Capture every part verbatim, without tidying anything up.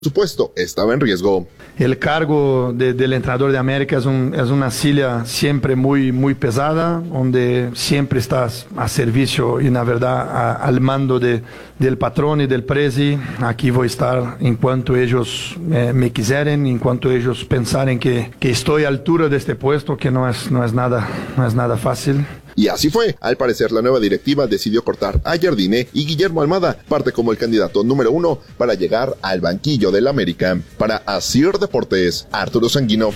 supuesto, estaba en riesgo. El cargo de, del entrenador de América es, un, es una silla siempre muy, muy pesada, donde siempre estás a servicio y, la verdad, a, al mando de, del patrón y del presi. Aquí voy a estar en cuanto ellos eh, me quisieren, en cuanto ellos pensaren que, que estoy a altura de este puesto, que no es, no es nada, no es nada fácil. Y así fue. Al parecer, la nueva directiva decidió cortar a Jardine y Guillermo Almada parte como el candidato número uno para llegar al banquillo del América. Para Asir Deportes, Arturo Sanguino.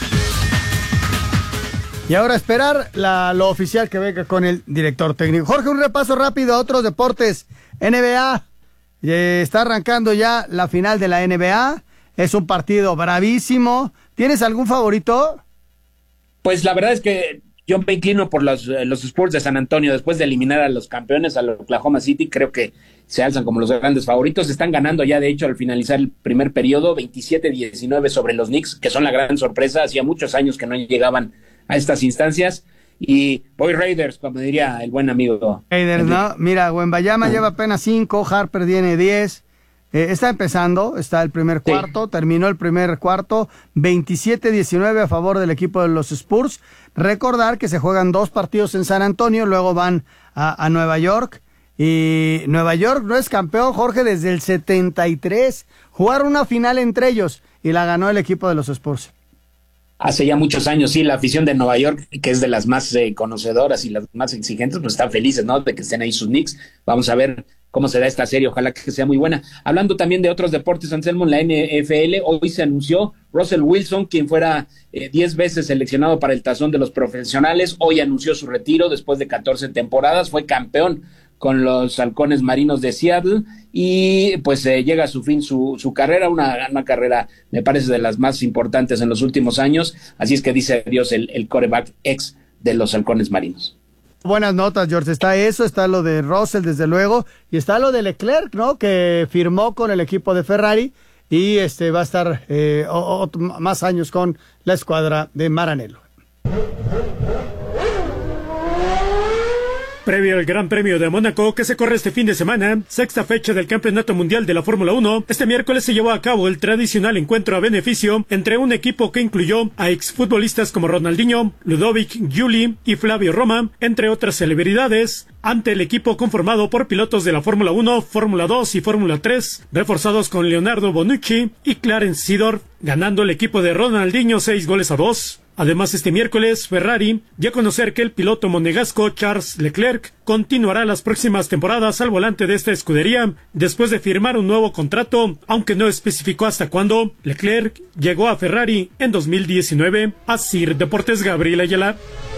Y ahora esperar la, lo oficial que venga con el director técnico. Jorge, un repaso rápido a otros deportes. N B A, eh, está arrancando ya la final de la N B A. Es un partido bravísimo. ¿Tienes algún favorito? Pues la verdad es que yo me inclino por los, los Spurs de San Antonio. Después de eliminar a los campeones, a los Oklahoma City, creo que se alzan como los grandes favoritos. Están ganando ya, de hecho, al finalizar el primer periodo, veintisiete diecinueve sobre los Knicks, que son la gran sorpresa. Hacía muchos años que no llegaban a estas instancias. Y voy Raiders, como diría el buen amigo. Raiders, ¿no? Mira, Wembanyama lleva apenas cinco, Harper tiene diez. Eh, está empezando, está el primer cuarto, sí. Terminó el primer cuarto, veintisiete diecinueve a favor del equipo de los Spurs. Recordar que se juegan dos partidos en San Antonio, luego van a, a Nueva York. Y Nueva York no es campeón, Jorge, desde el setenta y tres. Jugaron una final entre ellos y la ganó el equipo de los Spurs. Hace ya muchos años, sí, la afición de Nueva York, que es de las más eh, conocedoras y las más exigentes, pues están felices, ¿no? De que estén ahí sus Knicks. Vamos a ver cómo se da esta serie, ojalá que sea muy buena. Hablando también de otros deportes, Anselmo, en la N F L, hoy se anunció Russell Wilson, quien fuera eh, diez veces seleccionado para el tazón de los profesionales, hoy anunció su retiro después de catorce temporadas, fue campeón con los Halcones Marinos de Seattle y pues eh, llega a su fin su, su carrera, una, una carrera me parece de las más importantes en los últimos años, así es que dice adiós el, el quarterback ex de los Halcones Marinos. Buenas notas, George. Está eso, está lo de Russell, desde luego, y está lo de Leclerc, ¿no? Que firmó con el equipo de Ferrari y este va a estar eh, o, o, más años con la escuadra de Maranello. Previo al Gran Premio de Mónaco, que se corre este fin de semana, sexta fecha del Campeonato Mundial de la Fórmula uno, este miércoles se llevó a cabo el tradicional encuentro a beneficio entre un equipo que incluyó a exfutbolistas como Ronaldinho, Ludovic Giuli y Flavio Roma, entre otras celebridades, ante el equipo conformado por pilotos de la Fórmula uno, Fórmula dos y Fórmula tres, reforzados con Leonardo Bonucci y Clarence Seedorf, ganando el equipo de Ronaldinho seis goles a dos. Además, este miércoles, Ferrari dio a conocer que el piloto monegasco Charles Leclerc continuará las próximas temporadas al volante de esta escudería después de firmar un nuevo contrato, aunque no especificó hasta cuándo. Leclerc llegó a Ferrari en dos mil diecinueve. Asir Deportes, Gabriel Ayala.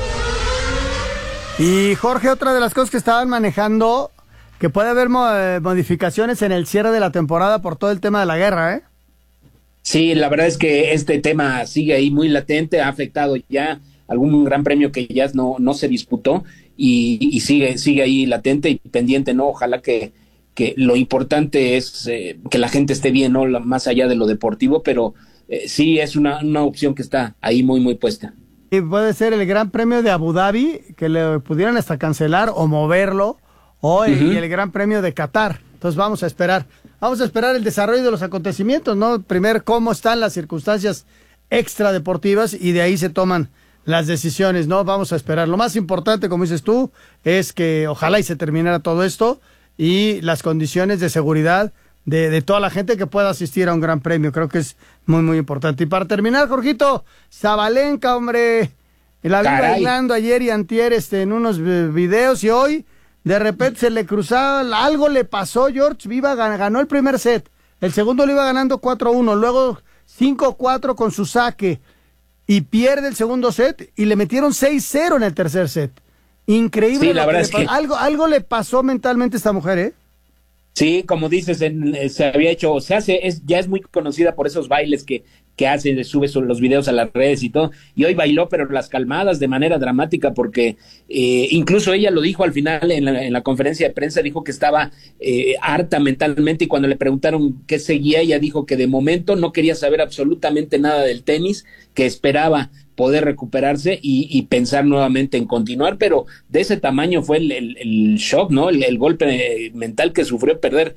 Y Jorge, otra de las cosas que estaban manejando, que puede haber modificaciones en el cierre de la temporada por todo el tema de la guerra, ¿eh? Sí, la verdad es que este tema sigue ahí muy latente, ha afectado ya algún gran premio que ya no, no se disputó y, y sigue, sigue ahí latente y pendiente, ¿no? Ojalá que, que lo importante es eh, que la gente esté bien, ¿no? Más allá de lo deportivo, pero eh, sí es una, una opción que está ahí muy, muy puesta. Y puede ser el Gran Premio de Abu Dhabi, que le pudieran hasta cancelar o moverlo, o el, uh-huh. y el Gran Premio de Qatar. Entonces vamos a esperar. Vamos a esperar el desarrollo de los acontecimientos, ¿no? Primero, cómo están las circunstancias extradeportivas y de ahí se toman las decisiones, ¿no? Vamos a esperar. Lo más importante, como dices tú, es que ojalá y se terminara todo esto y las condiciones de seguridad de, de toda la gente que pueda asistir a un gran premio. Creo que es muy, muy importante. Y para terminar, Jorgito, Zabalenka, hombre, la vi bailando ayer y antier este, en unos videos y hoy de repente se le cruzaba, algo le pasó, George, Viva ganó el primer set, el segundo lo iba ganando cuatro uno, luego cinco cuatro con su saque y pierde el segundo set y le metieron seis cero en el tercer set. Increíble. Sí, la verdad que es que algo, algo le pasó mentalmente a esta mujer, ¿eh? Sí, como dices, en, se había hecho, se hace, es, ya es muy conocida por esos bailes que, que hace, sube los videos a las redes y todo, y hoy bailó, pero las calmadas de manera dramática, porque eh, incluso ella lo dijo al final en la, en la conferencia de prensa, dijo que estaba eh, harta mentalmente, y cuando le preguntaron qué seguía, ella dijo que de momento no quería saber absolutamente nada del tenis, que esperaba poder recuperarse y, y pensar nuevamente en continuar, pero de ese tamaño fue el, el, el shock, ¿no? El, el golpe mental que sufrió perder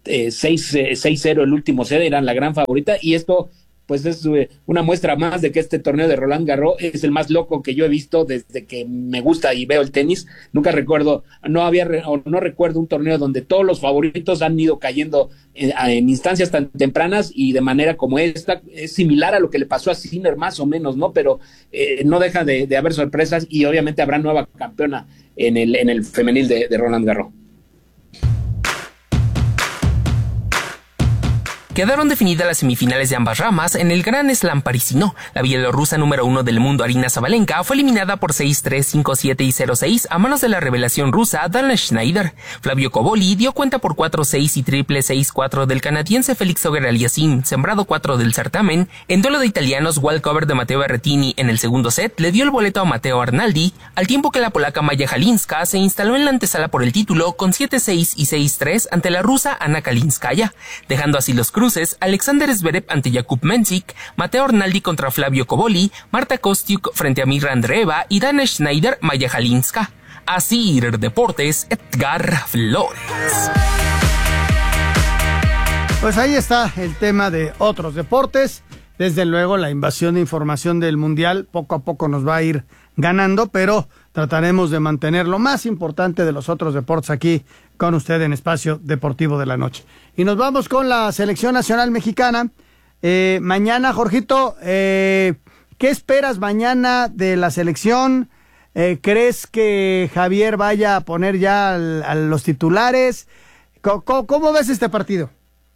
eh, seis cero el último set, eran la gran favorita, y esto pues es una muestra más de que este torneo de Roland Garros es el más loco que yo he visto desde que me gusta y veo el tenis. Nunca recuerdo, no había o no recuerdo un torneo donde todos los favoritos han ido cayendo en, en instancias tan tempranas y de manera como esta. Es similar a lo que le pasó a Sinner más o menos, ¿no? Pero eh, no deja de, de haber sorpresas, y obviamente habrá nueva campeona en el, en el femenil de, de Roland Garros. Quedaron definidas las semifinales de ambas ramas en el Gran Slam parisino. La bielorrusa número uno del mundo, Aryna Sabalenka, fue eliminada por seis tres, cinco siete y cero seis a manos de la revelación rusa Dana Schneider. Flavio Cobolli dio cuenta por cuatro seis y triple seis cuatro del canadiense Félix Auger-Aliassime, sembrado cuatro del certamen. En duelo de italianos, walkover de Matteo Berrettini en el segundo set le dio el boleto a Matteo Arnaldi, al tiempo que la polaca Maja Halinska se instaló en la antesala por el título con siete seis y seis tres ante la rusa Anna Kalinskaya, dejando así los cruces Alexander Zverev ante Jakub Mensik, Matteo Arnaldi contra Flavio Cobolli, Marta Kostyuk frente a Mirra Andreeva y Dana Schneider, Maja Halinska. Asir Deportes, Edgar Flores. Pues ahí está el tema de otros deportes. Desde luego la invasión de información del Mundial poco a poco nos va a ir ganando, pero trataremos de mantener lo más importante de los otros deportes aquí con usted en Espacio Deportivo de la Noche. Y nos vamos con la Selección Nacional Mexicana. Eh, mañana, Jorgito, eh, ¿qué esperas mañana de la selección? Eh, ¿Crees que Javier vaya a poner ya al, a los titulares? ¿Cómo, cómo, cómo ves este partido?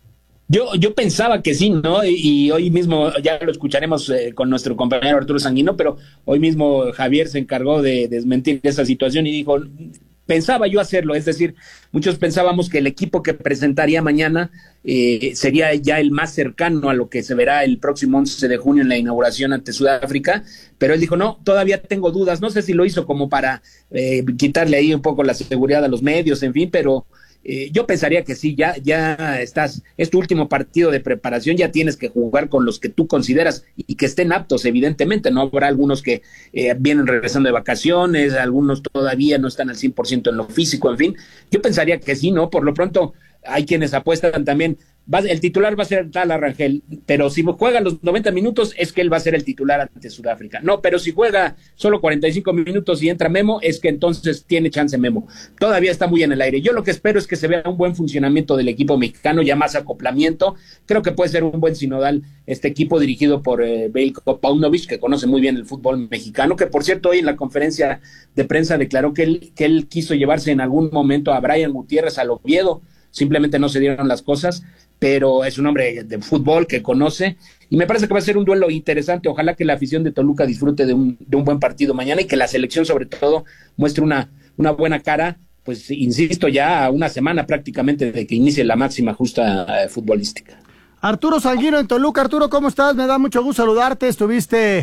Yo, yo pensaba que sí, ¿no? Y, y hoy mismo ya lo escucharemos eh, con nuestro compañero Arturo Sanguino, pero hoy mismo Javier se encargó de desmentir esa situación y dijo, pensaba yo hacerlo, es decir, muchos pensábamos que el equipo que presentaría mañana eh, sería ya el más cercano a lo que se verá el próximo once de junio en la inauguración ante Sudáfrica, pero él dijo, no, todavía tengo dudas, no sé si lo hizo como para eh, quitarle ahí un poco la seguridad a los medios, en fin, pero Eh, yo pensaría que sí, ya, ya estás, es tu último partido de preparación, ya tienes que jugar con los que tú consideras y que estén aptos, evidentemente, no habrá algunos que eh, vienen regresando de vacaciones, algunos todavía no están al cien por ciento en lo físico, en fin, yo pensaría que sí, ¿no? Por lo pronto hay quienes apuestan también, va, el titular va a ser tal Rangel, pero si juega los noventa minutos es que él va a ser el titular ante Sudáfrica, no, pero si juega solo cuarenta y cinco minutos y entra Memo, es que entonces tiene chance Memo, todavía está muy en el aire. Yo lo que espero es que se vea un buen funcionamiento del equipo mexicano, ya más acoplamiento, creo que puede ser un buen sinodal este equipo dirigido por eh, Veljko Paunovic, que conoce muy bien el fútbol mexicano, que por cierto hoy en la conferencia de prensa declaró que él, que él quiso llevarse en algún momento a Brian Gutiérrez al Oviedo, simplemente no se dieron las cosas, pero es un hombre de fútbol que conoce, y me parece que va a ser un duelo interesante. Ojalá que la afición de Toluca disfrute de un, de un buen partido mañana y que la selección sobre todo muestre una, una buena cara, pues insisto, ya a una semana prácticamente de que inicie la máxima justa eh, futbolística. Arturo Sanguino en Toluca. Arturo, ¿cómo estás? Me da mucho gusto saludarte. Estuviste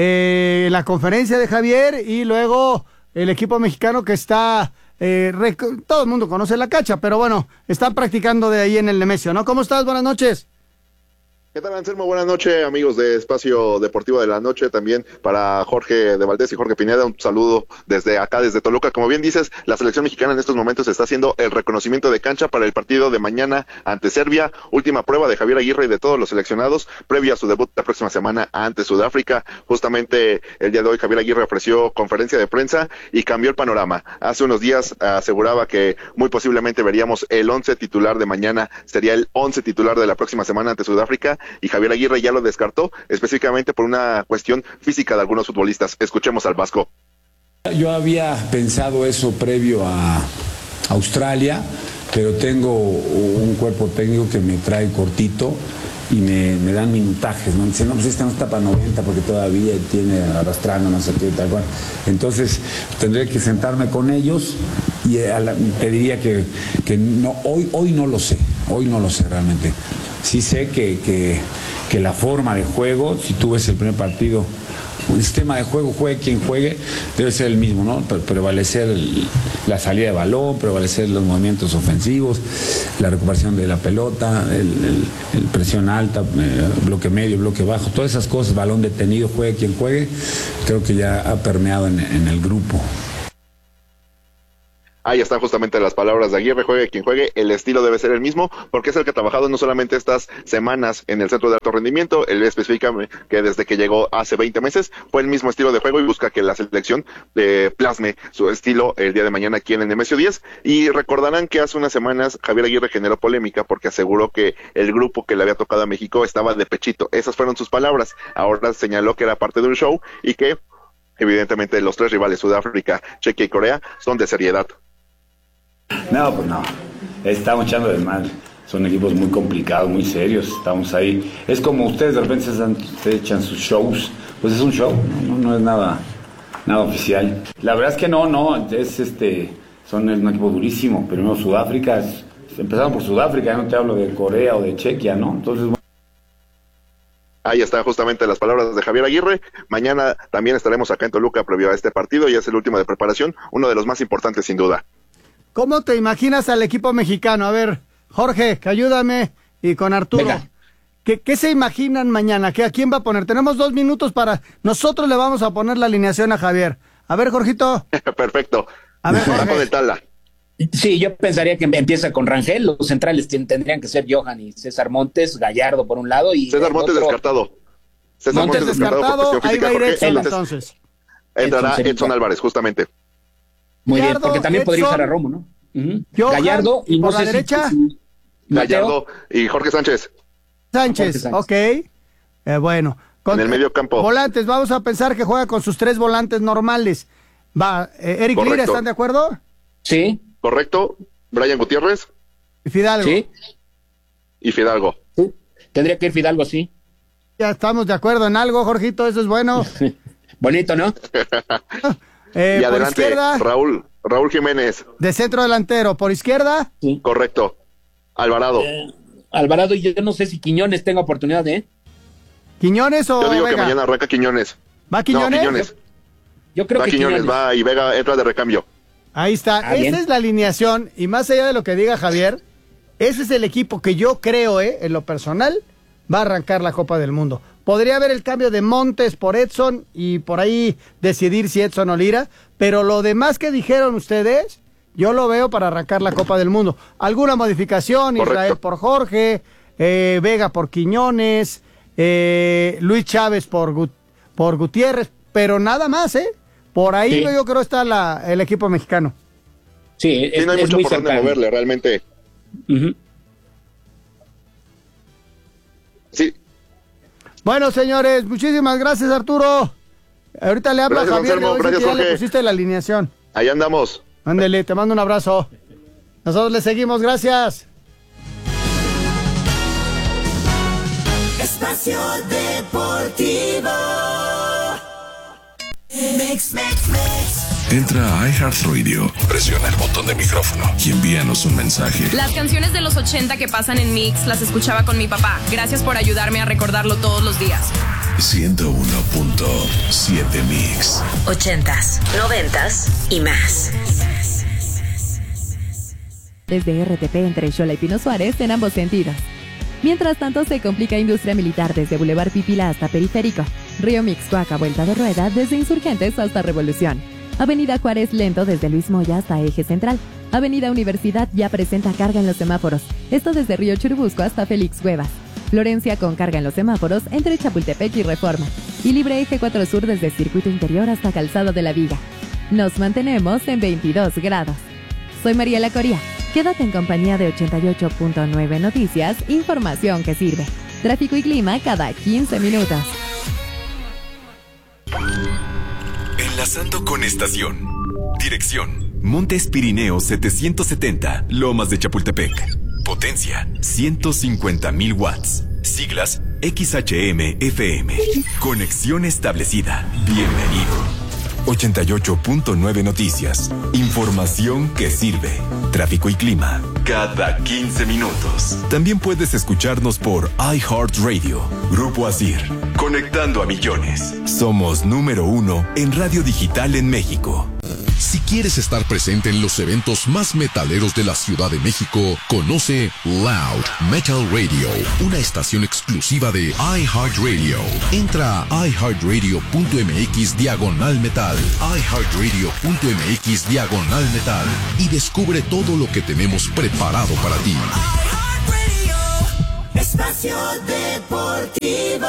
eh, en la conferencia de Javier y luego el equipo mexicano que está... Eh, rec- todo el mundo conoce la Cacha, pero bueno, están practicando de ahí en el Nemesio, ¿no? ¿Cómo estás? Buenas noches. ¿Qué tal, Anselmo? Buenas noches, amigos de Espacio Deportivo de la Noche, también para Jorge de Valdés y Jorge Pineda, un saludo desde acá, desde Toluca. Como bien dices, la selección mexicana en estos momentos está haciendo el reconocimiento de cancha para el partido de mañana ante Serbia, última prueba de Javier Aguirre y de todos los seleccionados, previa a su debut la próxima semana ante Sudáfrica. Justamente el día de hoy Javier Aguirre ofreció conferencia de prensa y cambió el panorama. Hace unos días aseguraba que muy posiblemente veríamos el once titular de mañana, sería el once titular de la próxima semana ante Sudáfrica, y Javier Aguirre ya lo descartó, específicamente por una cuestión física de algunos futbolistas. Escuchemos al Vasco. Yo había pensado eso previo a Australia, pero tengo un cuerpo técnico que me trae cortito y me, me dan minutajes, ¿no? Dicen, no, pues este no está para noventa porque todavía tiene arrastrando, no sé qué, tal cual. Entonces tendré que sentarme con ellos y a la, pediría que, que no, hoy, hoy no lo sé, hoy no lo sé realmente. Sí sé que, que, que la forma de juego, si tú ves el primer partido, un sistema de juego, juegue quien juegue, debe ser el mismo, ¿no? Prevalecer el, la salida de balón, prevalecer los movimientos ofensivos, la recuperación de la pelota, el, el, el presión alta, eh, bloque medio, bloque bajo, todas esas cosas, balón detenido, juegue quien juegue, creo que ya ha permeado en, en el grupo. Ahí están justamente las palabras de Aguirre: juegue quien juegue, el estilo debe ser el mismo, porque es el que ha trabajado no solamente estas semanas en el centro de alto rendimiento, él especifica que desde que llegó hace veinte meses fue el mismo estilo de juego y busca que la selección eh, plasme su estilo el día de mañana aquí en el Nemesio diez. Y recordarán que hace unas semanas Javier Aguirre generó polémica porque aseguró que el grupo que le había tocado a México estaba de pechito. Esas fueron sus palabras. Ahora señaló que era parte de un show y que evidentemente los tres rivales, Sudáfrica, Chequia y Corea, son de seriedad. No, pues no, estamos echando de mal. Son equipos muy complicados, muy serios, estamos ahí. Es como ustedes de repente se, dan, se echan sus shows, pues es un show, no, no, no es nada, nada oficial. La verdad es que no, no, es este, son un equipo durísimo. Primero Sudáfrica, es, empezaron por Sudáfrica, ya no te hablo de Corea o de Chequia, ¿no? Entonces, bueno. Ahí están justamente las palabras de Javier Aguirre. Mañana también estaremos acá en Toluca previo a este partido y es el último de preparación, uno de los más importantes sin duda. ¿Cómo te imaginas al equipo mexicano? A ver, Jorge, que ayúdame, y con Arturo. ¿Qué, ¿Qué se imaginan mañana? ¿Qué, ¿A quién va a poner? Tenemos dos minutos para... Nosotros le vamos a poner la alineación a Javier. A ver, Jorgito. Perfecto. A ver, Jorge. Con el Tala. Sí, yo pensaría que empieza con Rangel. Los centrales tendrían que ser Johan y César Montes, Gallardo por un lado y... César Montes otro... descartado. César Montes, Montes descartado, descartado ahí va a ir Edson, entonces. Entrará Edson, Edson Álvarez, justamente. Muy Gallardo, bien, porque también Edson, podría usar a Romo, ¿no? Uh-huh. Johan, Gallardo y por no la sé derecha. Si, si, Gallardo y Jorge Sánchez. Sánchez, Sánchez. ok. Eh, bueno. Con, en el medio campo. Volantes, vamos a pensar que juega con sus tres volantes normales. Va, eh, Eric Lira, ¿están de acuerdo? Sí. Correcto. Brian Gutiérrez. Y Fidalgo. Sí. Y Fidalgo. Sí. Tendría que ir Fidalgo, sí. Ya estamos de acuerdo en algo, Jorgito, eso es bueno. Bonito, ¿no? eh, y adelante, por izquierda, Raúl, Raúl Jiménez. De centro delantero, por izquierda. Sí. Correcto. Alvarado. Eh, Alvarado, y yo no sé si Quiñones tenga oportunidad, ¿eh? ¿Quiñones o Yo digo Vega? que mañana arranca Quiñones. ¿Va Quiñones? No, Quiñones. Yo creo va que Quiñones, Quiñones va y Vega entra de recambio. Ahí está, ah, esa bien. es la alineación, y más allá de lo que diga Javier, ese es el equipo que yo creo, eh, en lo personal, va a arrancar la Copa del Mundo. Podría haber el cambio de Montes por Edson y por ahí decidir si Edson o Lira, pero lo demás que dijeron ustedes, yo lo veo para arrancar la Copa del Mundo. Alguna modificación, Correcto. Israel por Jorge, eh, Vega por Quiñones, eh, Luis Chávez por, Gut- por Gutiérrez, pero nada más, ¿eh? Por ahí sí. yo creo está la, el equipo mexicano. Sí, es, sí no hay es mucho muy por dónde moverle, realmente. Uh-huh. Sí. Bueno, señores, muchísimas gracias, Arturo. Ahorita le hablo gracias, a Javier, Anselmo, le gracias, ya Jorge. le pusiste la alineación. Ahí andamos. Ándele, te mando un abrazo. Nosotros le seguimos, gracias. Espacio Deportivo. Mix, mix, mix. Entra a iHeartRadio, presiona el botón de micrófono y envíanos un mensaje. Las canciones de los ochenta que pasan en Mix las escuchaba con mi papá. Gracias por ayudarme a recordarlo todos los días. ciento uno punto siete Mix. Ochentas, noventas y más. Desde R T P entre Xola y Pino Suárez en ambos sentidos. Mientras tanto, se complica Industria Militar desde Boulevard Pipila hasta Periférico. Río Mixcoac a vuelta de rueda desde Insurgentes hasta Revolución. Avenida Juárez lento desde Luis Moya hasta Eje Central. Avenida Universidad ya presenta carga en los semáforos. Esto desde Río Churubusco hasta Félix Cuevas. Florencia con carga en los semáforos entre Chapultepec y Reforma. Y libre Eje cuatro Sur desde Circuito Interior hasta Calzado de la Viga. Nos mantenemos en veintidós grados. Soy Mariela Coria. Quédate en compañía de ochenta y ocho punto nueve Noticias, información que sirve. Tráfico y clima cada quince minutos. Enlazando con estación. Dirección: Montes Pirineos setecientos setenta, Lomas de Chapultepec. Potencia: ciento cincuenta mil watts. Siglas: X H M F M. Conexión establecida. Bienvenido. ochenta y ocho punto nueve Noticias. Información que sirve. Tráfico y clima cada quince minutos. También puedes escucharnos por iHeartRadio. Grupo Asir. Conectando a millones. Somos número uno en radio digital en México. Si quieres estar presente en los eventos más metaleros de la Ciudad de México, conoce Loud Metal Radio, una estación exclusiva de iHeartRadio. Entra a iHeartRadio.mx diagonal metal, iHeartRadio.mx diagonal metal y descubre todo lo que tenemos preparado para ti. Espacio Deportivo.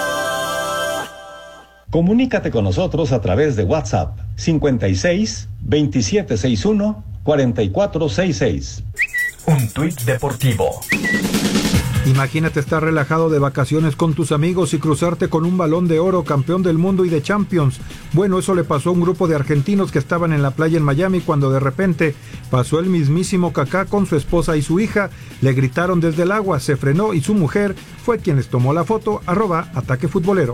Comunícate con nosotros a través de WhatsApp cincuenta y seis, veintisiete sesenta y uno, cuarenta y cuatro sesenta y seis. Un tuit deportivo. Imagínate estar relajado de vacaciones con tus amigos y cruzarte con un Balón de Oro, campeón del mundo y de Champions. Bueno, eso le pasó a un grupo de argentinos que estaban en la playa en Miami cuando de repente pasó el mismísimo Kaká con su esposa y su hija. Le gritaron desde el agua, se frenó y su mujer fue quien les tomó la foto. Arroba Ataque Futbolero.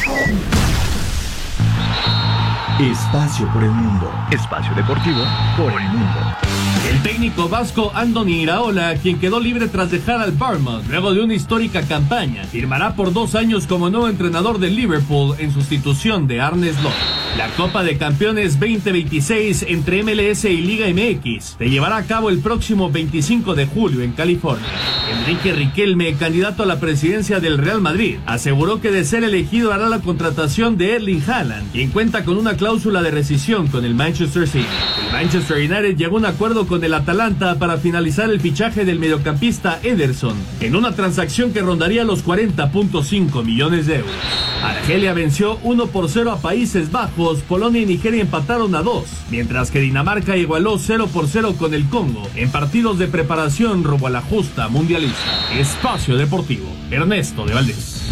Espacio por el mundo. Espacio deportivo por el mundo. El técnico vasco Andoni Iraola, quien quedó libre tras dejar al Bournemouth luego de una histórica campaña, firmará por dos años como nuevo entrenador del Liverpool en sustitución de Arne Slot. La Copa de Campeones veinte veintiséis entre M L S y Liga M X se llevará a cabo el próximo veinticinco de julio en California. Enrique Riquelme, candidato a la presidencia del Real Madrid, aseguró que de ser elegido hará la contratación de Erling Haaland, quien cuenta con una cláusula de rescisión con el Manchester City. El Manchester United llegó a un acuerdo con el Atalanta para finalizar el fichaje del mediocampista Ederson, en una transacción que rondaría los cuarenta punto cinco millones de euros. Argelia venció uno por cero a Países Bajos, Polonia y Nigeria empataron a dos, mientras que Dinamarca igualó cero por cero con el Congo en partidos de preparación rumbo a la justa mundialista. Espacio Deportivo, Ernesto de Valdés.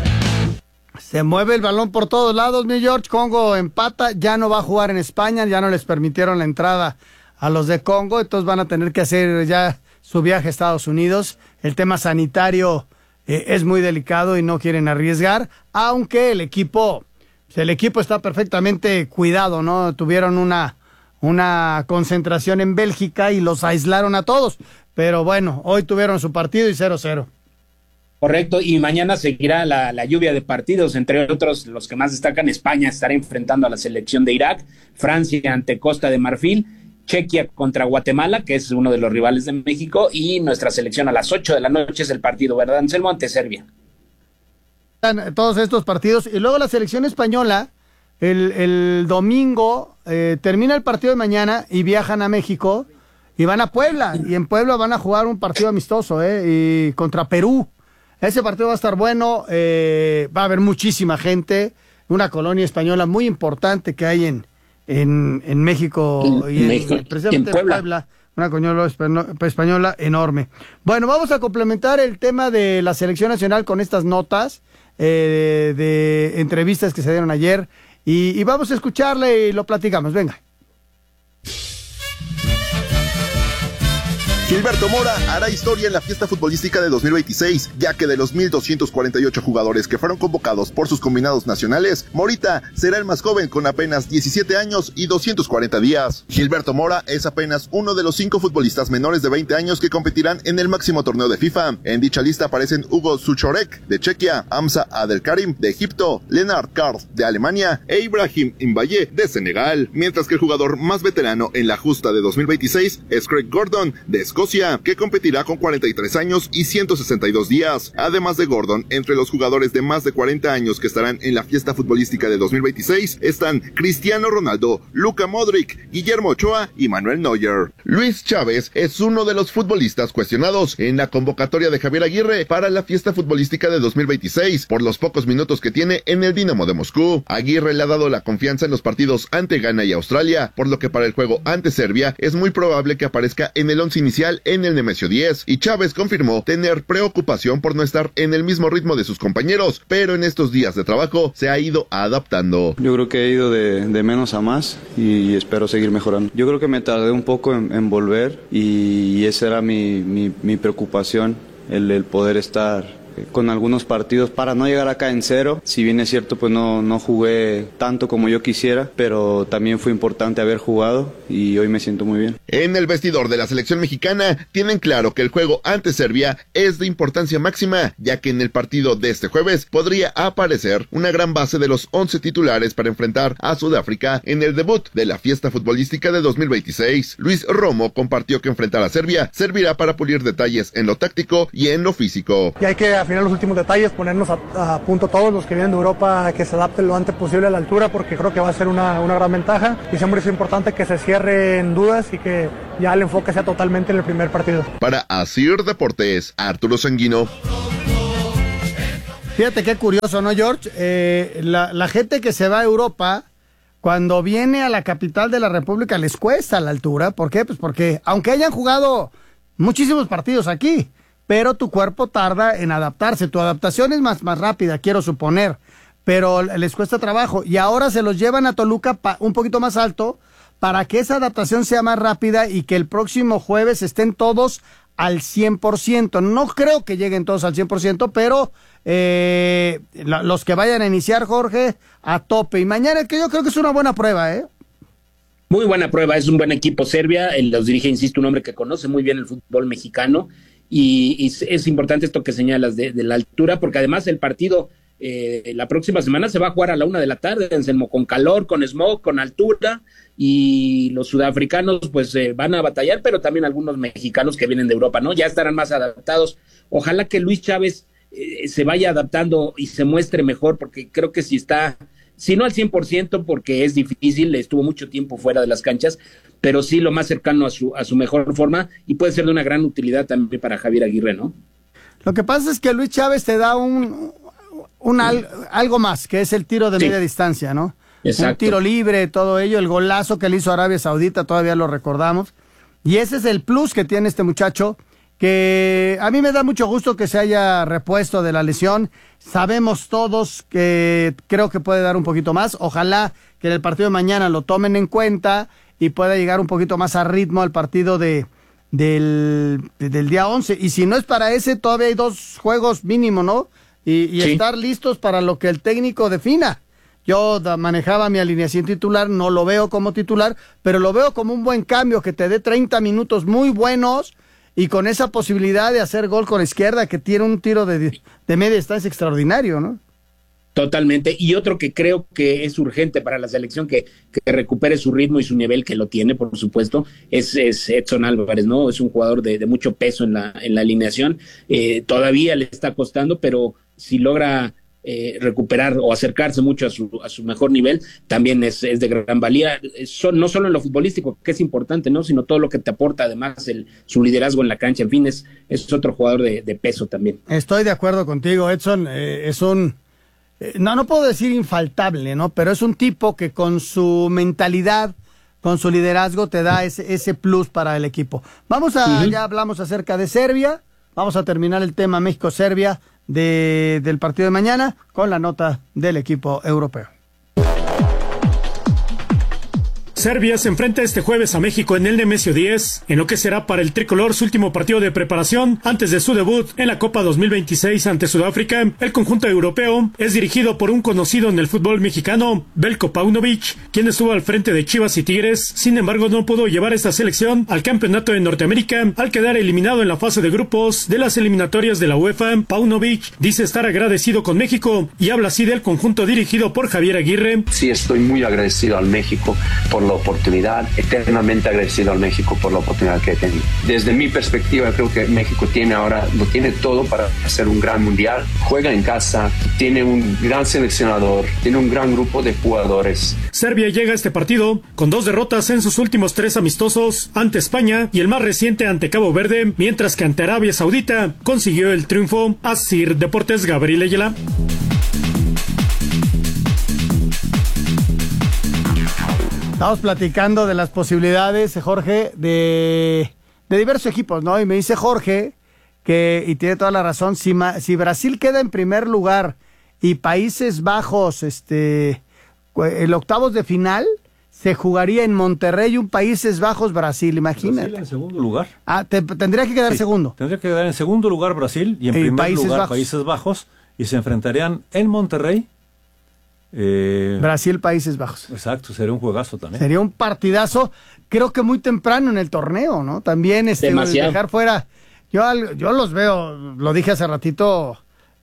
Se mueve el balón por todos lados, mi George. Congo empata, ya no va a jugar en España, ya no les permitieron la entrada a los de Congo, entonces van a tener que hacer ya su viaje a Estados Unidos. El tema sanitario eh, es muy delicado y no quieren arriesgar, aunque el equipo, el equipo está perfectamente cuidado, ¿no? Tuvieron una, una concentración en Bélgica y los aislaron a todos, pero bueno, hoy tuvieron su partido y cero cero. Correcto, y mañana seguirá la, la lluvia de partidos, entre otros los que más destacan. España estará enfrentando a la selección de Irak, Francia ante Costa de Marfil, Chequia contra Guatemala, que es uno de los rivales de México, y nuestra selección a las ocho de la noche es el partido, ¿verdad, Anselmo? Ante Serbia. Todos estos partidos, y luego la selección española, el, el domingo, eh, termina el partido de mañana y viajan a México, y van a Puebla, y en Puebla van a jugar un partido amistoso, eh, y contra Perú. Ese partido va a estar bueno, eh, va a haber muchísima gente, una colonia española muy importante que hay en, en, en México en, y en, México, precisamente en Puebla. en Puebla, una colonia española enorme. Bueno, vamos a complementar el tema de la selección nacional con estas notas eh, de, de entrevistas que se dieron ayer y, y vamos a escucharle y lo platicamos, venga. Gilberto Mora hará historia en la fiesta futbolística de dos mil veintiséis, ya que de los mil doscientos cuarenta y ocho jugadores que fueron convocados por sus combinados nacionales, Morita será el más joven con apenas diecisiete años y doscientos cuarenta días. Gilberto Mora es apenas uno de los cinco futbolistas menores de veinte años que competirán en el máximo torneo de FIFA. En dicha lista aparecen Hugo Suchorek de Chequia, Hamza Abdelkarim de Egipto, Lennart Karl de Alemania e Ibrahim Mbaye de Senegal, mientras que el jugador más veterano en la justa de dos mil veintiséis es Craig Gordon de Escocia, que competirá con cuarenta y tres años y ciento sesenta y dos días. Además de Gordon, entre los jugadores de más de cuarenta años que estarán en la fiesta futbolística de dos mil veintiséis están Cristiano Ronaldo, Luka Modric, Guillermo Ochoa y Manuel Neuer. Luis Chávez es uno de los futbolistas cuestionados en la convocatoria de Javier Aguirre para la fiesta futbolística de dos mil veintiséis por los pocos minutos que tiene en el Dinamo de Moscú. Aguirre le ha dado la confianza en los partidos ante Ghana y Australia, por lo que para el juego ante Serbia es muy probable que aparezca en el once inicial en el Nemesio diez, y Chávez confirmó tener preocupación por no estar en el mismo ritmo de sus compañeros, pero en estos días de trabajo se ha ido adaptando. Yo creo que he ido de, de menos a más y espero seguir mejorando. Yo creo que me tardé un poco en, en volver y esa era mi, mi, mi preocupación, el, el poder estar con algunos partidos para no llegar acá en cero. Si bien es cierto, pues no, no jugué tanto como yo quisiera, pero también fue importante haber jugado y hoy me siento muy bien. En el vestidor de la selección mexicana tienen claro que el juego ante Serbia es de importancia máxima, ya que en el partido de este jueves podría aparecer una gran base de los once titulares para enfrentar a Sudáfrica en el debut de la fiesta futbolística de dos mil veintiséis. Luis Romo compartió que enfrentar a Serbia servirá para pulir detalles en lo táctico y en lo físico. Y hay que afinar los últimos detalles, ponernos a, a punto todos los que vienen de Europa, que se adapten lo antes posible a la altura, porque creo que va a ser una, una gran ventaja, y siempre es importante que se cierren dudas y que ya el enfoque sea totalmente en el primer partido. Para Asir Deportes, Arturo Sanguino. Fíjate qué curioso, ¿no, George? Eh, la, la gente que se va a Europa, cuando viene a la capital de la República, les cuesta la altura. ¿Por qué? Pues porque, aunque hayan jugado muchísimos partidos aquí, pero tu cuerpo tarda en adaptarse. Tu adaptación es más, más rápida, quiero suponer, pero les cuesta trabajo. Y ahora se los llevan a Toluca pa, un poquito más alto para que esa adaptación sea más rápida y que el próximo jueves estén todos al cien por ciento. No creo que lleguen todos al cien por ciento, pero eh, la, los que vayan a iniciar, Jorge, a tope. Y mañana, que yo creo que es una buena prueba, ¿eh? Muy buena prueba, es un buen equipo Serbia, él los dirige, insisto, un hombre que conoce muy bien el fútbol mexicano, y, y es importante esto que señalas de, de la altura, porque además el partido eh, la próxima semana se va a jugar a la una de la tarde, Anselmo, con calor, con smog, con altura, y los sudafricanos pues eh, van a batallar, pero también algunos mexicanos que vienen de Europa, ¿no? Ya estarán más adaptados. Ojalá que Luis Chávez eh, se vaya adaptando y se muestre mejor, porque creo que si está, si no al cien por ciento, porque es difícil, estuvo mucho tiempo fuera de las canchas, pero sí lo más cercano a su, a su mejor forma, y puede ser de una gran utilidad también para Javier Aguirre, ¿no? Lo que pasa es que Luis Chávez te da un, un al, algo más, que es el tiro de sí. media distancia, ¿no? Exacto. Un tiro libre, todo ello, el golazo que le hizo Arabia Saudita, todavía lo recordamos, y ese es el plus que tiene este muchacho, que a mí me da mucho gusto que se haya repuesto de la lesión. Sabemos todos que creo que puede dar un poquito más, ojalá que en el partido de mañana lo tomen en cuenta y pueda llegar un poquito más a ritmo al partido de del, del día once, y si no es para ese, todavía hay dos juegos mínimo, ¿no? Y, y sí. estar listos para lo que el técnico defina. Yo da, manejaba mi alineación titular, no lo veo como titular, pero lo veo como un buen cambio, que te dé treinta minutos muy buenos, y con esa posibilidad de hacer gol con la izquierda, que tiene un tiro de, de media distancia extraordinario, ¿no? Totalmente, y otro que creo que es urgente para la selección, que, que recupere su ritmo y su nivel, que lo tiene, por supuesto, es, es Edson Álvarez, ¿no? Es un jugador de, de mucho peso en la, en la alineación, eh, todavía le está costando, pero si logra eh, recuperar o acercarse mucho a su, a su mejor nivel, también es, es de gran valía, Son, no solo en lo futbolístico, que es importante, ¿no? Sino todo lo que te aporta, además, el, su liderazgo en la cancha, en fin, es, es otro jugador de, de peso también. Estoy de acuerdo contigo, Edson, eh, es un... No, no puedo decir infaltable, ¿no? Pero es un tipo que con su mentalidad, con su liderazgo, te da ese, ese plus para el equipo. Vamos a, uh-huh. ya hablamos acerca de Serbia, vamos a terminar el tema México-Serbia de, del partido de mañana con la nota del equipo europeo. Serbia se enfrenta este jueves a México en el Nemesio diez, en lo que será para el tricolor su último partido de preparación antes de su debut en la Copa dos mil veintiséis ante Sudáfrica. El conjunto europeo es dirigido por un conocido en el fútbol mexicano, Veljko Paunovic, quien estuvo al frente de Chivas y Tigres. Sin embargo, no pudo llevar esta selección al campeonato de Norteamérica al quedar eliminado en la fase de grupos de las eliminatorias de la UEFA. Paunovic dice estar agradecido con México y habla así del conjunto dirigido por Javier Aguirre. Sí, estoy muy agradecido al México por la oportunidad, eternamente agradecido al México por la oportunidad que he tenido. Desde mi perspectiva, creo que México tiene ahora, lo tiene todo para hacer un gran mundial, juega en casa, tiene un gran seleccionador, tiene un gran grupo de jugadores. Serbia llega a este partido con dos derrotas en sus últimos tres amistosos, ante España y el más reciente ante Cabo Verde, mientras que ante Arabia Saudita consiguió el triunfo. Asir Deportes, Gabriel Ayala. Estamos platicando de las posibilidades, Jorge, de, de diversos equipos, ¿no? Y me dice Jorge que, y tiene toda la razón, si, si Brasil queda en primer lugar y Países Bajos, este, el octavos de final, se jugaría en Monterrey, un Países Bajos, Brasil, imagínate. Brasil en segundo lugar. Ah, te, tendría que quedar sí, segundo. Tendría que quedar en segundo lugar Brasil y en y primer Países lugar Bajos. Países Bajos, y se enfrentarían en Monterrey. Eh, Brasil, Países Bajos. Exacto, sería un juegazo también. Sería un partidazo, creo que muy temprano en el torneo, ¿no? También este, dejar fuera, yo, yo los veo, lo dije hace ratito,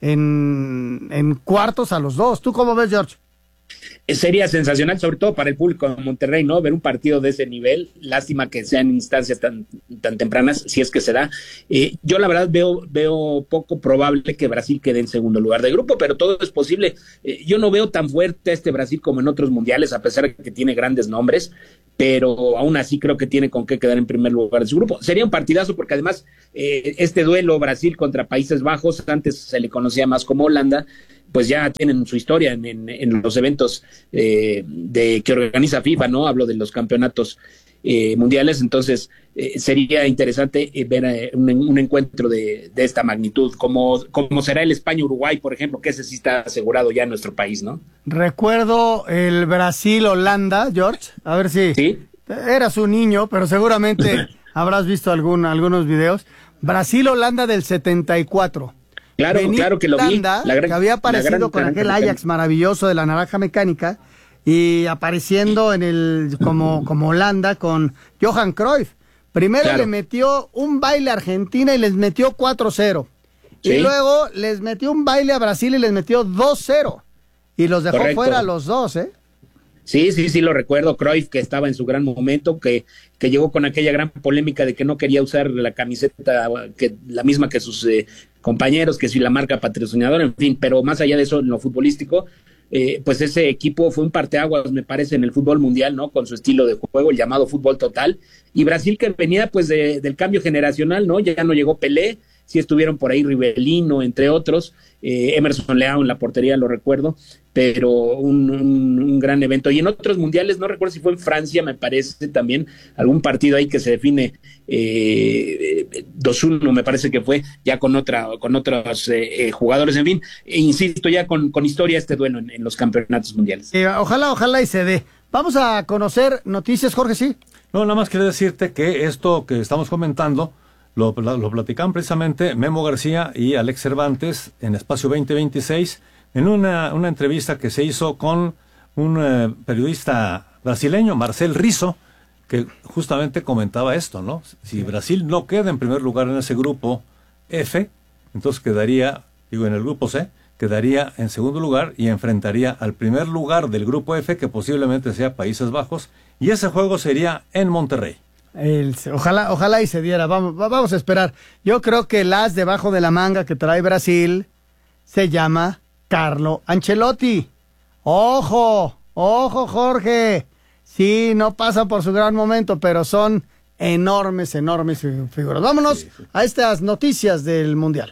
en, en cuartos a los dos. ¿Tú cómo ves, George? Sería sensacional, sobre todo para el público de Monterrey, ¿no? Ver un partido de ese nivel. Lástima que sean instancias tan, tan tempranas, si es que se da. Eh, yo la verdad veo, veo poco probable que Brasil quede en segundo lugar de grupo, pero todo es posible. Eh, yo no veo tan fuerte a este Brasil como en otros mundiales, a pesar de que tiene grandes nombres, pero aún así creo que tiene con qué quedar en primer lugar de su grupo. Sería un partidazo porque además eh, este duelo Brasil contra Países Bajos, antes se le conocía más como Holanda, pues ya tienen su historia en, en, en los eventos eh, de que organiza FIFA, ¿no? Hablo de los campeonatos eh, mundiales, entonces eh, sería interesante eh, ver eh, un, un encuentro de, de esta magnitud, como, como será el España-Uruguay, por ejemplo, que ese sí está asegurado ya en nuestro país, ¿no? Recuerdo el Brasil-Holanda, George, a ver si ¿Sí? eras un niño, pero seguramente habrás visto algún, algunos videos. Brasil-Holanda del setenta y cuatro. Claro, Benito claro que lo vi. Holanda, la gran, que había aparecido con aquel Ajax mecánica. maravilloso de la naranja mecánica y apareciendo en el como, como Holanda con Johan Cruyff. Primero claro. le metió un baile a Argentina y les metió cuatro cero. ¿Sí? Y luego les metió un baile a Brasil y les metió dos cero. Y los dejó Correcto. fuera los dos, ¿eh? Sí, sí, sí, lo recuerdo. Cruyff, que estaba en su gran momento, que, que llegó con aquella gran polémica de que no quería usar la camiseta, que la misma que sus eh, compañeros, que si la marca patrocinadora, en fin, pero más allá de eso, en lo futbolístico, eh, pues ese equipo fue un parteaguas, me parece, en el fútbol mundial, ¿no? Con su estilo de juego, el llamado fútbol total. Y Brasil, que venía pues de, del cambio generacional, ¿no? Ya no llegó Pelé, sí estuvieron por ahí Rivelino, entre otros, eh, Emerson Leao en la portería, lo recuerdo, pero un, un, un gran evento. Y en otros mundiales, no recuerdo si fue en Francia, me parece también, algún partido ahí que se define eh, dos uno, me parece que fue, ya con otra con otros eh, jugadores, en fin, e insisto, ya con, con historia este duelo en, en los campeonatos mundiales. Eh, ojalá, ojalá y se dé. Vamos a conocer noticias, Jorge, ¿sí? No, nada más quería decirte que esto que estamos comentando Lo, lo platican precisamente Memo García y Alex Cervantes en Espacio veinte veintiséis en una, una entrevista que se hizo con un eh, periodista brasileño, Marcel Rizzo, que justamente comentaba esto, ¿no? Si Brasil no queda en primer lugar en ese grupo F, entonces quedaría, digo, en el grupo C, quedaría en segundo lugar y enfrentaría al primer lugar del grupo F, que posiblemente sea Países Bajos, y ese juego sería en Monterrey. El, ojalá, ojalá y se diera, vamos, vamos a esperar. Yo creo que el as debajo de la manga que trae Brasil se llama Carlo Ancelotti. Ojo, ojo Jorge, sí, no pasa por su gran momento, pero son enormes, enormes figuras. Vámonos sí, sí. a estas noticias del Mundial.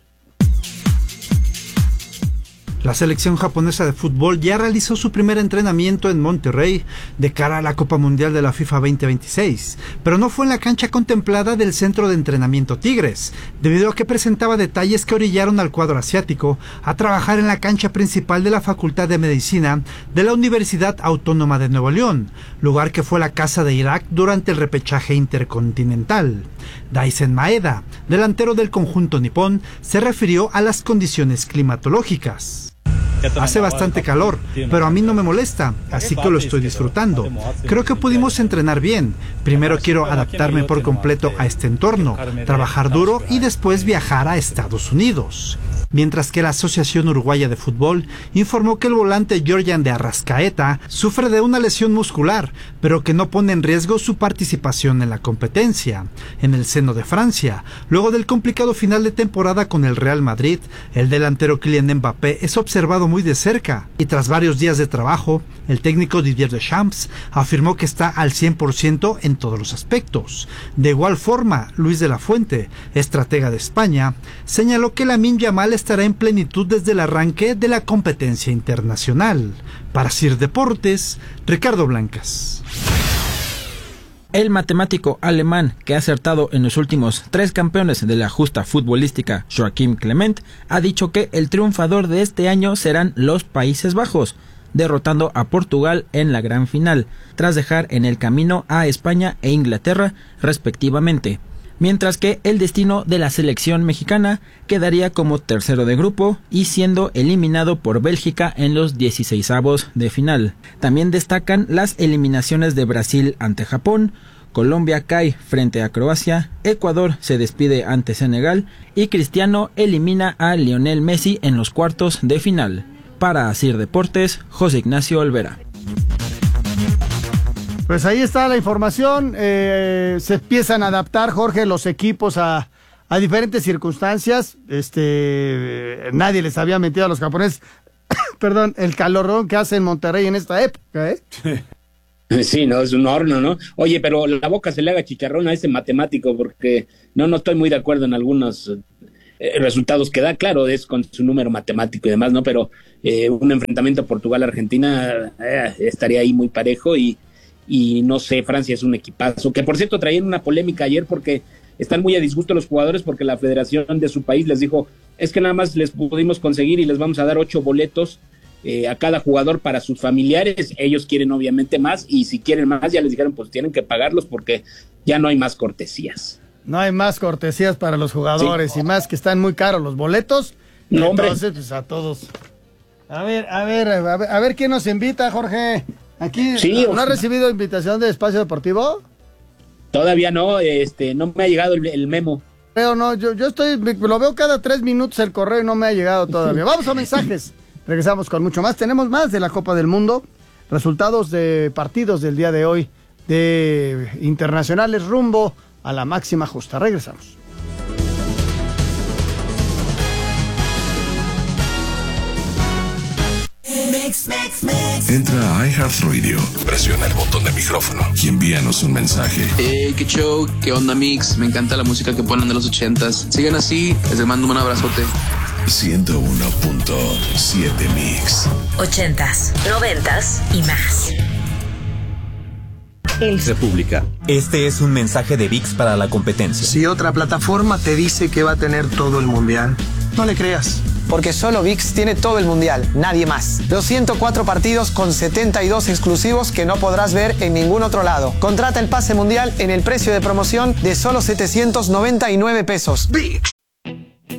La selección japonesa de fútbol ya realizó su primer entrenamiento en Monterrey de cara a la Copa Mundial de la FIFA veinte veintiséis, pero no fue en la cancha contemplada del Centro de Entrenamiento Tigres, debido a que presentaba detalles que orillaron al cuadro asiático a trabajar en la cancha principal de la Facultad de Medicina de la Universidad Autónoma de Nuevo León, lugar que fue la casa de Irak durante el repechaje intercontinental. Daisen Maeda, delantero del conjunto nipón, se refirió a las condiciones climatológicas. Hace bastante calor, pero a mí no me molesta, así que lo estoy disfrutando. Creo que pudimos entrenar bien. Primero quiero adaptarme por completo a este entorno, trabajar duro y después viajar a Estados Unidos. Mientras que la Asociación Uruguaya de Fútbol informó que el volante Georgian de Arrascaeta sufre de una lesión muscular, pero que no pone en riesgo su participación en la competencia. En el seno de Francia, luego del complicado final de temporada con el Real Madrid, el delantero Kylian Mbappé es observado muy de cerca, y tras varios días de trabajo, el técnico Didier Deschamps afirmó que está al cien por ciento en todos los aspectos. De igual forma, Luis de la Fuente, estratega de España, señaló que Lamine Yamal estará en plenitud desde el arranque de la competencia internacional. Para C I R Deportes, Ricardo Blancas. El matemático alemán que ha acertado en los últimos tres campeones de la justa futbolística, Joachim Clement, ha dicho que el triunfador de este año serán los Países Bajos. derrotando a Portugal en la gran final, tras dejar en el camino a España e Inglaterra, respectivamente. Mientras que el destino de la selección mexicana quedaría como tercero de grupo y siendo eliminado por Bélgica en los dieciseisavos de final. También destacan las eliminaciones de Brasil ante Japón, Colombia cae frente a Croacia, Ecuador se despide ante Senegal y Cristiano elimina a Lionel Messi en los cuartos de final. Para Asir Deportes, José Ignacio Olvera. Pues ahí está la información, eh, se empiezan a adaptar, Jorge, los equipos a, a diferentes circunstancias, este, eh, nadie les había mentido a los japoneses, perdón, el calorón que hace en Monterrey en esta época, ¿eh? Sí, no, es un horno, ¿no? Oye, pero la boca se le haga chicharrón a ese matemático, porque no, no estoy muy de acuerdo en algunos eh, resultados que da, claro, es con su número matemático y demás, ¿no? Pero eh, un enfrentamiento Portugal-Argentina eh, estaría ahí muy parejo y y no sé, Francia es un equipazo, que por cierto traían una polémica ayer porque están muy a disgusto los jugadores porque la federación de su país les dijo, es que nada más les pudimos conseguir y les vamos a dar ocho boletos eh, a cada jugador para sus familiares, ellos quieren obviamente más y si quieren más ya les dijeron pues tienen que pagarlos porque ya no hay más cortesías. No hay más cortesías para los jugadores sí. Y más que están muy caros los boletos, no, entonces pues a todos. A ver, a ver, a ver, a ver quién nos invita, Jorge. Aquí, sí, ¿no ha recibido invitación de Espacio Deportivo? Todavía no, este, no me ha llegado el, el memo. Pero no, yo, yo estoy, lo veo cada tres minutos el correo y no me ha llegado todavía. Vamos a mensajes, regresamos con mucho más. Tenemos más de la Copa del Mundo, resultados de partidos del día de hoy, de internacionales rumbo a la máxima justa. Regresamos. Mix, mix, mix. Entra a iHeartRadio, presiona el botón de micrófono y envíanos un mensaje. Hey, qué show, qué onda mix, me encanta la música que ponen de los ochentas. Sigan así, les mando un abrazote. ciento uno punto siete Mix. Ochentas, noventas y más. El República. Este es un mensaje de ViX para la competencia. Si otra plataforma te dice que va a tener todo el mundial, no le creas. Porque solo ViX tiene todo el mundial, nadie más. Los ciento cuatro partidos con setenta y dos exclusivos que no podrás ver en ningún otro lado. Contrata el pase mundial en el precio de promoción de solo setecientos noventa y nueve pesos. ViX.